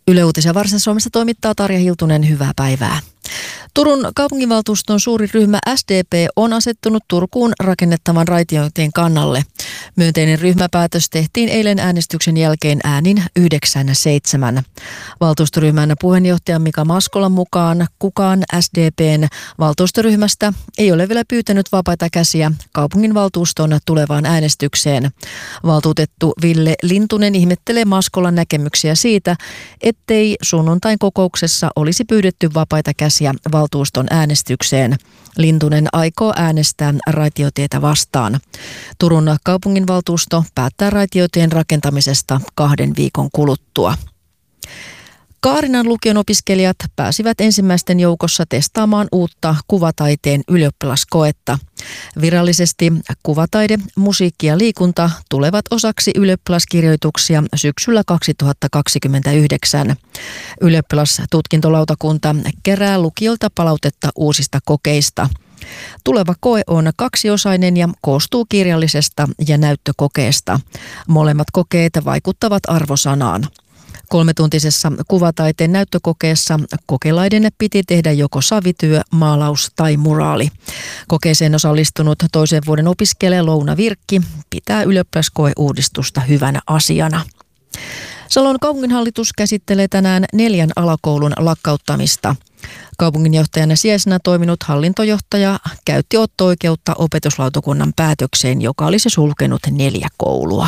Yle Uutisia Varsinais-Suomessa toimittaa Tarja Hiltunen. Hyvää päivää. Turun kaupunginvaltuuston suuri ryhmä SDP on asettunut Turkuun rakennettavan raitiointien kannalle. Myönteinen ryhmäpäätös tehtiin eilen äänestyksen jälkeen äänin 9-7. Valtuustoryhmän puheenjohtajan Mika Maskolan mukaan kukaan SDPn valtuustoryhmästä ei ole vielä pyytänyt vapaita käsiä kaupunginvaltuuston tulevaan äänestykseen. Valtuutettu Ville Lintunen ihmettelee Maskolan näkemyksiä siitä, ettei sunnuntain kokouksessa olisi pyydetty vapaita käsiä valtuuston äänestykseen. Lintunen aikoo äänestää raitiotietä vastaan. Turun kaupunginvaltuusto päättää raitiotien rakentamisesta 2 viikon kuluttua. Kaarinan lukion opiskelijat pääsivät ensimmäisten joukossa testaamaan uutta kuvataiteen ylioppilaskoetta. Virallisesti kuvataide, musiikki ja liikunta tulevat osaksi ylioppilaskirjoituksia syksyllä 2029. Ylioppilastutkintolautakunta kerää lukiolta palautetta uusista kokeista. Tuleva koe on 2-osainen ja koostuu kirjallisesta ja näyttökokeesta. Molemmat kokeet vaikuttavat arvosanaan. 3-tuntisessa kuvataiteen näyttökokeessa kokelaiden piti tehdä joko savityö, maalaus tai muraali. Kokeeseen osallistunut toisen vuoden opiskelija Louna Virkki pitää ylioppilaskoeuudistusta hyvänä asiana. Salon kaupunginhallitus käsittelee tänään 4 alakoulun lakkauttamista. Kaupunginjohtajana sijaisena toiminut hallintojohtaja käytti otto-oikeutta opetuslautakunnan päätökseen, joka olisi sulkenut 4 koulua.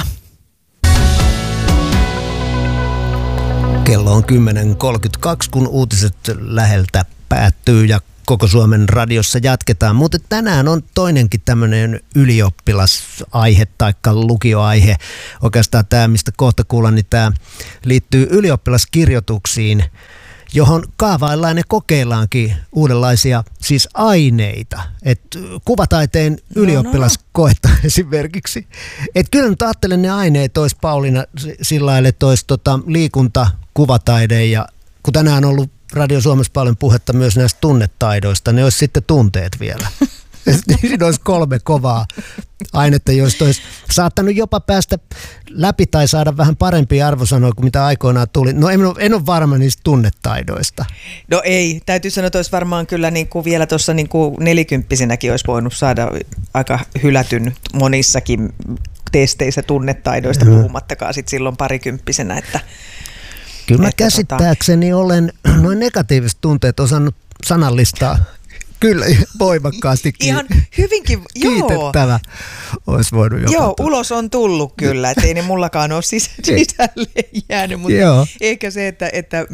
Kello on 10.32, kun uutiset läheltä päättyy ja Koko Suomen radiossa jatketaan. Mutta tänään on toinenkin tämmöinen ylioppilasaihe tai lukioaihe. Oikeastaan tämä, mistä kohta kuullaan, niin tämä liittyy ylioppilaskirjoituksiin, johon kaavaillaan ja kokeillaankin uudenlaisia siis aineita. Et kuvataiteen ylioppilaskoetta esimerkiksi. Et kyllä nyt ajattelen ne aineet olisi Pauliina sillä lailla, että olisi liikunta, kuvataide ja kun tänään on ollut Radio Suomessa paljon puhetta myös näistä tunnetaidoista, ne olisi sitten tunteet vielä. Siinä olisi 3 kovaa ainetta, joista olisi saattanut jopa päästä läpi tai saada vähän parempia arvosanoja kuin mitä aikoinaan tuli. No en ole varma niistä tunnetaidoista. No ei, täytyy sanoa, että olisi varmaan kyllä niin kuin vielä tuossa niin kuin 40-vuotiaanakin olisi voinut saada aika hylätyn monissakin testeissä tunnetaidoista, puhumattakaan sitten silloin parikymppisenä, että kyllä mä käsittääkseni olen noin negatiiviset tunteet osannut sanallistaa kyllä voimakkaastikin. Ihan hyvinkin, kiitettävä olisi voinut jopa. Joo, ulos on tullut kyllä, ettei ne mullakaan ole sisälle jäänyt, mutta ehkä se, että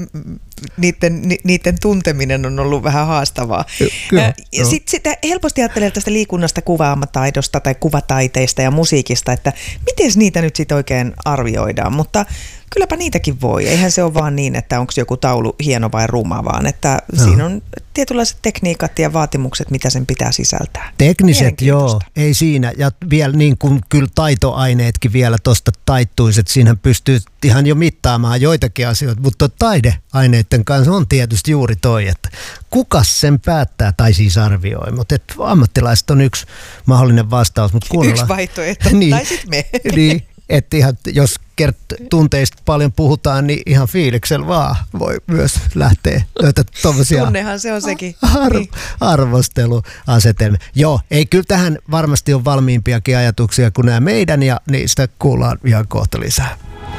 niiden tunteminen on ollut vähän haastavaa. Sitten helposti ajattelee tästä liikunnasta, kuvaamataidosta tai kuvataiteista ja musiikista, että miten niitä nyt sitten oikein arvioidaan, mutta kylläpä niitäkin voi. Eihän se ole vaan niin, että onko joku taulu hieno vai ruma, vaan että siinä on tietynlaiset tekniikat ja vaatimukset, mitä sen pitää sisältää. Tekniset, joo, ei siinä. Ja vielä niin kuin kyllä taitoaineetkin vielä tuosta taittuiset. Siinähän pystyy ihan jo mittaamaan joitakin asioita, mutta taideaineiden kanssa on tietysti juuri toi, että kuka sen päättää tai siis arvioi. Mutta ammattilaiset on yksi mahdollinen vastaus. Yksi vaihtoehto, niin, tai sitten me. Niin. Että ihan, jos tunteista paljon puhutaan, niin ihan fiiliksellä vaan voi myös lähteä tuommoisia tunnehan se on sekin. Arvosteluasetelmia. Joo, ei kyllä tähän varmasti on valmiimpiakin ajatuksia kuin nämä meidän ja niistä kuullaan ihan kohta lisää.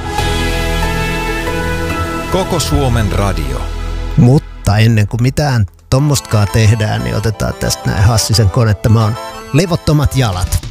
Koko Suomen radio. Mutta ennen kuin mitään tommostakaan tehdään, niin otetaan tästä näin Hassisen kone. Tämä on Levottomat jalat.